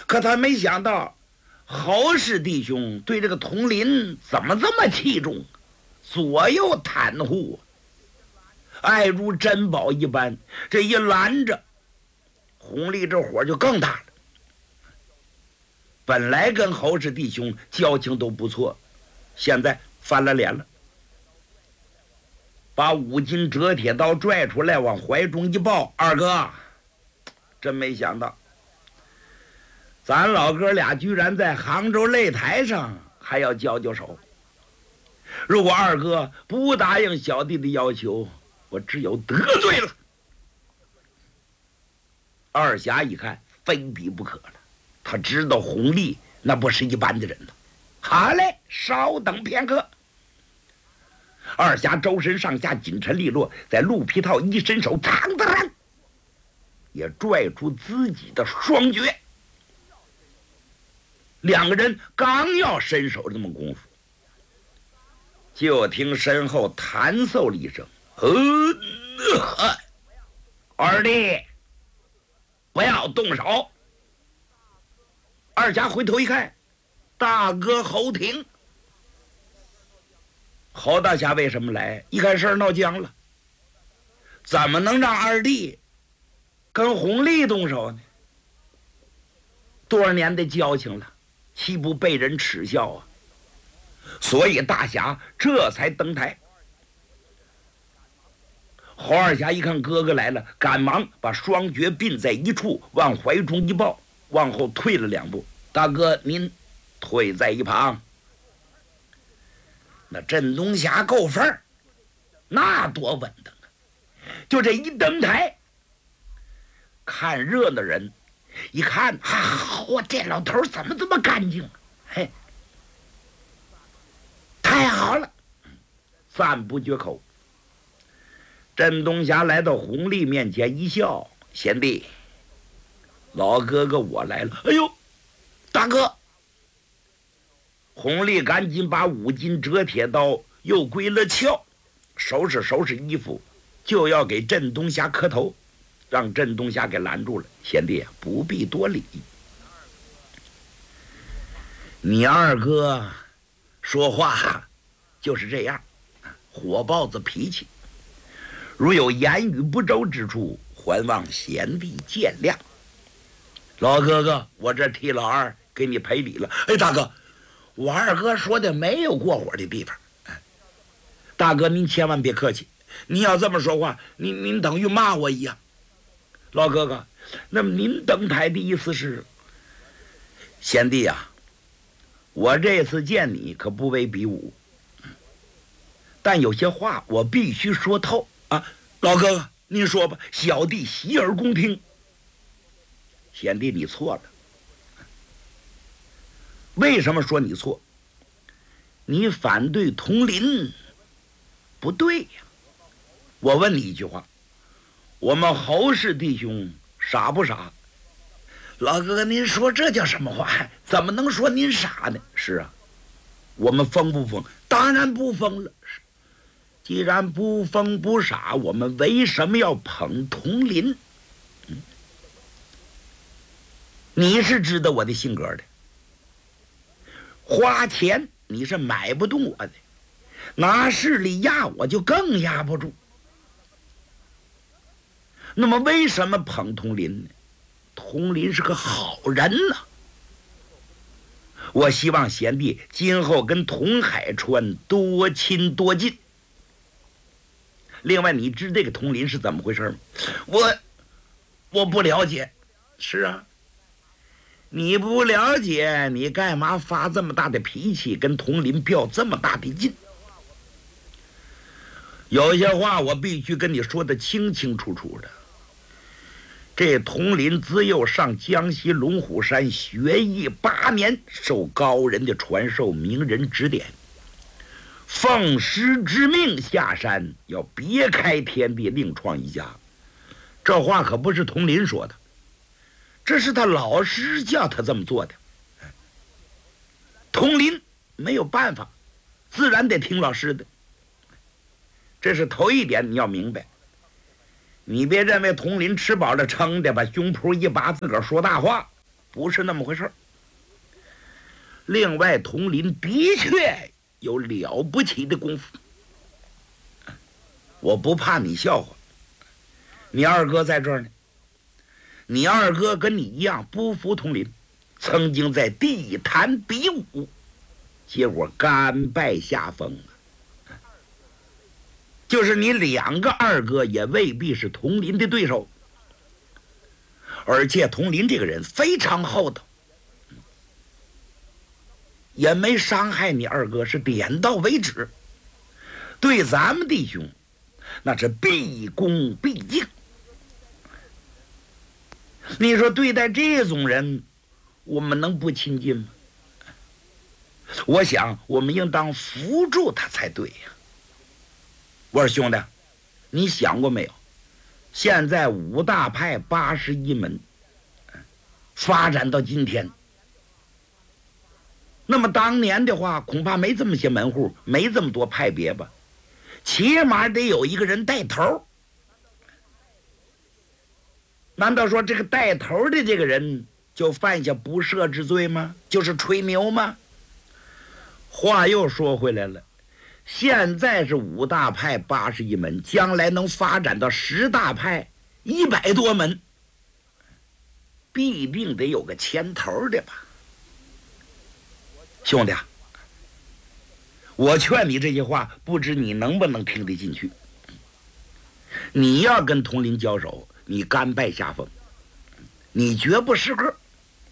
可他没想到侯氏弟兄对这个统领怎么这么器重，左右袒护，爱如珍宝一般。这一拦着，弘历这火就更大了。本来跟侯氏弟兄交情都不错，现在翻了脸了，把5斤折铁刀拽出来，往怀中一抱：“二哥，真没想到，咱老哥俩居然在杭州擂台上还要交手。如果二哥不答应小弟的要求，我只有得罪了。”二侠一看非敌不可了，他知道弘历那不是一般的人了。好嘞，稍等片刻。二侠周身上下紧沉利落，在鹿皮套一伸手，嘡嘚也拽出自己的双绝。两个人刚要伸手这么功夫，就听身后弹嗽了一声：“二弟，不要动手。”二侠回头一看，大哥侯廷。侯大侠为什么来？一看事儿闹僵了，怎么能让二弟跟弘历动手呢？多少年的交情了，岂不被人耻笑啊？所以大侠这才登台。侯二侠一看哥哥来了，赶忙把双绝并在一处，往怀中一抱，往后退了2步：“大哥您退在一旁。”那镇东侠够分儿，那多稳当啊！就这一登台，看热闹人一看，我这老头怎么这么干净啊？嘿，太好了，赞不绝口。镇东侠来到弘历面前一笑：“贤弟，老哥哥我来了。”“哎呦，大哥！”弘历赶紧把5斤折铁刀又归了鞘，收拾衣服，就要给镇东侠磕头，让镇东侠给拦住了：“贤弟不必多礼，你二哥说话就是这样，火爆子脾气，如有言语不周之处，还望贤弟见谅。老哥哥，我这替老二给你赔礼了。”“哎，大哥，我二哥说的没有过火的地方。大哥您千万别客气，您要这么说话，您等于骂我一样。老哥哥，那么您登台的意思是？”“贤弟啊，我这次见你可不为比武，但有些话我必须说透啊。老哥哥您说吧，小弟洗耳恭听。”“贤弟你错了。”“为什么说你错？你反对统领不对呀。我问你一句话，我们侯氏弟兄傻不傻？”“老哥哥您说这叫什么话？怎么能说您傻呢？”“是啊，我们疯不疯？当然不疯了。既然不疯不傻，我们为什么要捧统领？你是知道我的性格的，花钱你是买不动我的，拿势力压我就更压不住。那么为什么捧统领呢？统领是个好人呐。我希望贤弟今后跟统海川多亲多近。另外，你知这个统领是怎么回事吗？”“我不了解。”“是啊，你不了解，你干嘛发这么大的脾气，跟统领较这么大的劲？有些话我必须跟你说的清清楚楚的。这统领自幼上江西龙虎山学艺8年，受高人的传授，名人指点，奉师之命下山，要别开天地，另创一家。这话可不是统领说的，这是他老师叫他这么做的。统领没有办法，自然得听老师的。这是头一点，你要明白。你别认为统领吃饱了撑的，把胸脯一拔，自个儿说大话。 不是那么回事。另外，佟林的确有了不起的功夫，我不怕你笑话。你二哥在这儿呢，你二哥跟你一样不服佟林，曾经在地坛比武，结果甘拜下风啊。就是你两个二哥也未必是佟林的对手，而且佟林这个人非常厚道，也没伤害你二哥，是点到为止。对咱们弟兄，那是毕恭毕敬。你说对待这种人，我们能不亲近吗？我想我们应当扶助他才对呀。我说兄弟，你想过没有？现在五大派81门发展到今天，那么当年的话，恐怕没这么些门户，没这么多派别吧，起码得有一个人带头。难道说这个带头的这个人就犯下不赦之罪吗？就是吹牛吗？话又说回来了，现在是五大派81门，将来能发展到10大派100多门，必定得有个牵头的吧。兄弟，我劝你这些话，不知你能不能听得进去。你要跟佟林交手，你甘拜下风，你绝不是个。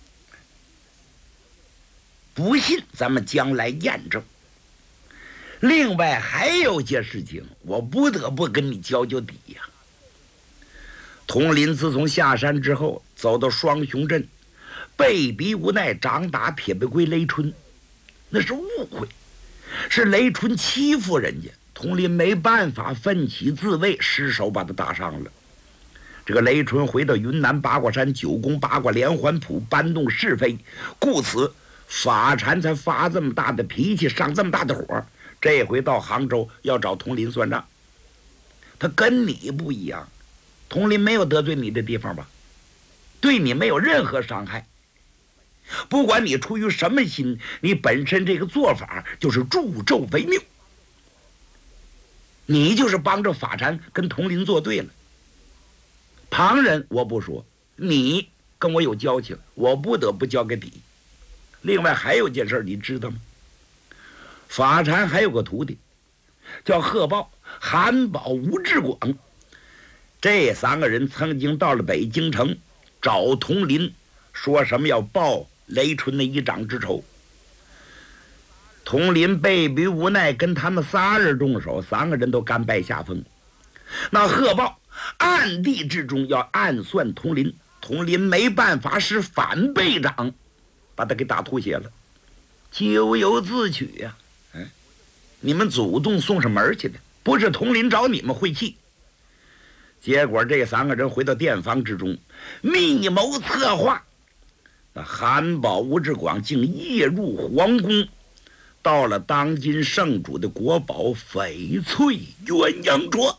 不信咱们将来验证。另外还有些事情，我不得不跟你交底呀。佟林自从下山之后，走到双雄镇，被逼无奈掌打铁背龟雷春，那是误会，是雷春欺负人家，佟林没办法奋起自卫，失手把他打伤了。这个雷春回到云南八卦山9宫八卦连环谱，搬弄是非，故此法禅才发这么大的脾气，上这么大的火。这回到杭州要找佟林算账。他跟你不一样，佟林没有得罪你的地方吧？对你没有任何伤害。不管你出于什么心，你本身这个做法就是助纣为虐，你就是帮着法禅跟佟林作对了。旁人我不说，你跟我有交情，我不得不交个底。另外还有件事你知道吗？法禅还有个徒弟叫贺豹、韩宝、吴志广，这3个人曾经到了北京城找佟林，说什么要报雷春的一掌之仇。佟林被逼无奈跟他们仨人动手，3个人都甘拜下风。那贺豹暗地之中要暗算佟林，佟林没办法使反背掌，把他给打吐血了，咎由自取呀。你们主动送上门去的，不是佟林找你们晦气。结果这3个人回到殿房之中，密谋策划。那韩宝、吴志广竟夜入皇宫，到了当今圣主的国宝翡翠鸳鸯镯，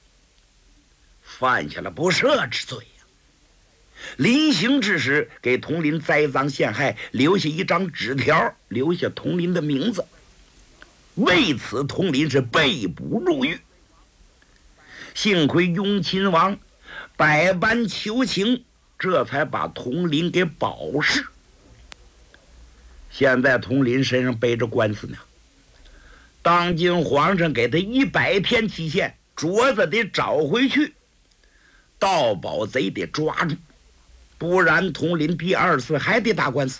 犯下了不赦之罪呀。临行之时，给佟林栽赃陷害，留下一张纸条，留下佟林的名字。为此佟林是被捕入狱。幸亏雍亲王百般求情，这才把佟林给保释。现在佟林身上背着官司呢，当今皇上给他100天期限，镯子得找回去，盗宝贼得抓住，不然佟林第2次还得打官司。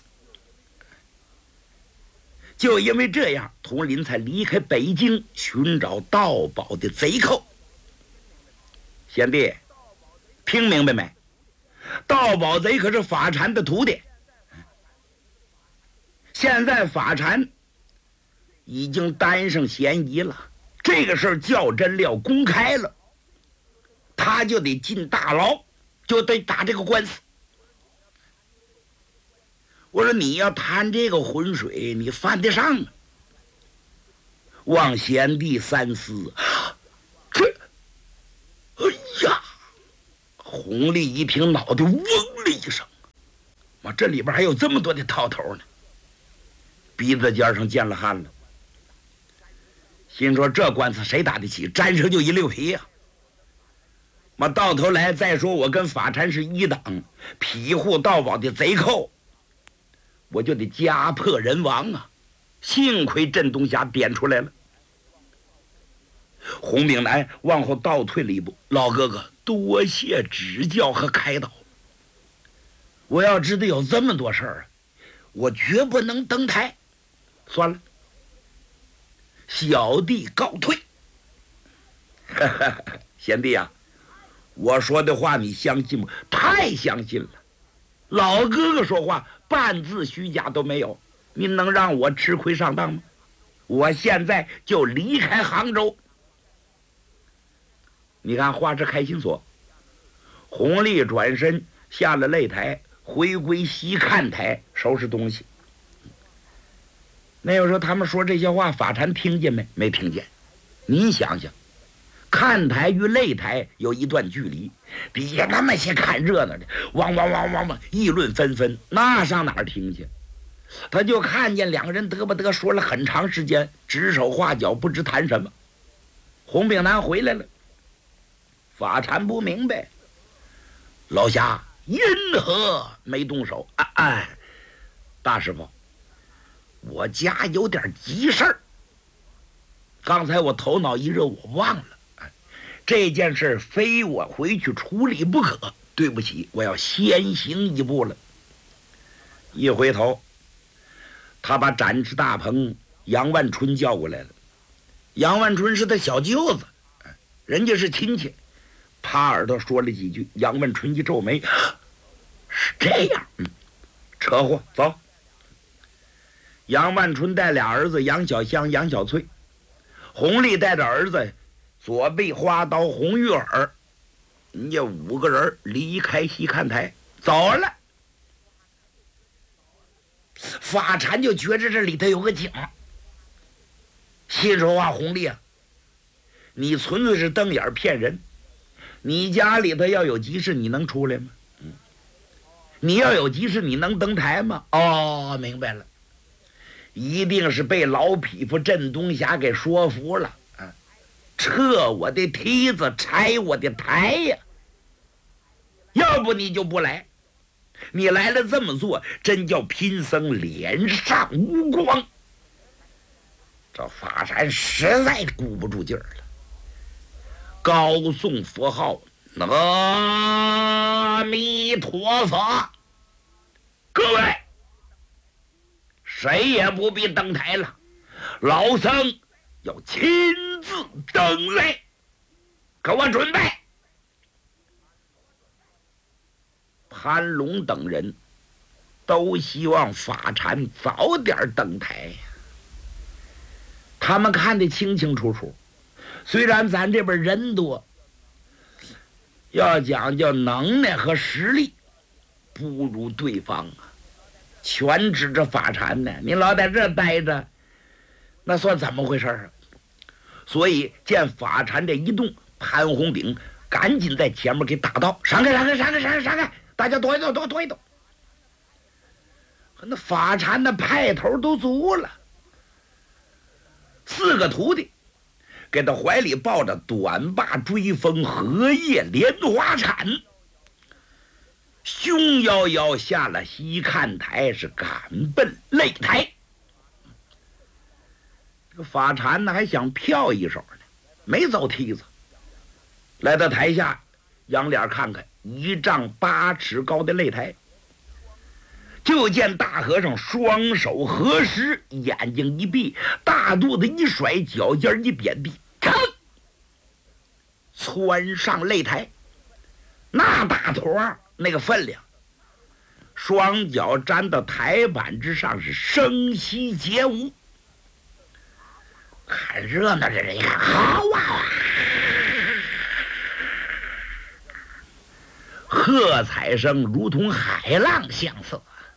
就因为这样，佟林才离开北京寻找盗宝的贼寇。贤弟，听明白没？盗宝贼可是法禅的徒弟，现在法禅已经担上嫌疑了，这个事儿较真了，公开了，他就得进大牢，就得打这个官司。我说你要贪这个浑水，你犯得上啊？望贤弟三思。这，哎呀！弘历一听，脑袋嗡的一声， 妈，这里边还有这么多的套头呢，鼻子尖上见了汗了，心说这官司谁打得起？沾上就一溜皮呀！妈，到头来再说我跟法禅是一党，庇护盗宝的贼寇，我就得家破人亡啊！幸亏镇东霞点出来了。洪炳南往后倒退了一步，老哥哥，多谢指教和开导。我要知道有这么多事儿，我绝不能登台。算了，小弟告退。贤弟啊，我说的话你相信吗？太相信了。老哥哥说话半字虚假都没有，您能让我吃亏上当吗？我现在就离开杭州。你看话是开心所，弘历转身下了擂台，回归西看台收拾东西。那有时候他们说这些话，法禅听见没？没听见。您想想，看台与擂台有一段距离，底下那么些看热闹的，汪议论纷纷，那上哪儿听去？他就看见两个人嘚不嘚说了很长时间，指手画脚，不知谈什么。洪炳南回来了，法禅不明白，老侠因何没动手？大师傅，我家有点急事儿，刚才我头脑一热，我忘了。这件事非我回去处理不可，对不起，我要先行一步了。一回头，他把展翅大鹏杨万春叫过来了。杨万春是他小舅子，人家是亲戚。趴耳朵说了几句，杨万春一皱眉，是这样，扯货走。杨万春带俩儿子杨小香、杨小翠，弘历带着儿子左臂花刀洪玉儿，人家5个人离开西看台走了。法禅就觉着这里头有个景，心说话，弘历啊，你纯粹是瞪眼骗人。你家里头要有急事，你能出来吗？你要有急事，你能登台吗？哦，明白了，一定是被老匹夫镇东霞给说服了，撤我的梯子，拆我的台呀！要不你就不来，你来了这么做，真叫贫僧脸上无光。这法禅实在顾不住劲儿了，高诵佛号，阿弥陀佛。各位，谁也不必登台了，老僧要亲自登来，给我准备。潘龙等人都希望法禅早点登台，他们看得清清楚楚。虽然咱这边人多，要讲究能耐和实力，不如对方啊，全指着法禅呢。你老在这待着，那算怎么回事啊？所以见法禅这一动，潘洪炳赶紧在前面给打道：闪开，大家躲一躲。那法禅的派头都足了，4个徒弟给他怀里抱着短把追风荷叶莲花铲，凶夭夭下了西看台，是赶奔擂台。这个法禅呢还想票一手呢，没走梯子，来到台下，仰脸看看1丈8尺高的擂台，就见大和尚双手合十，眼睛一闭，大肚子一甩，脚尖一扁地，窜上擂台。那大坨那个分量，双脚站到台板之上，是声息皆无。看热闹的人一看，好啊，喝彩声如同海浪相似。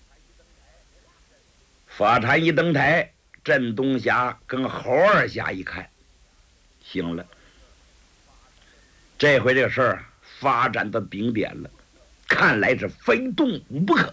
法禅一登台，镇东霞跟猴二侠一看，行了，这回这个事儿发展到顶点了，看来是非动武不可。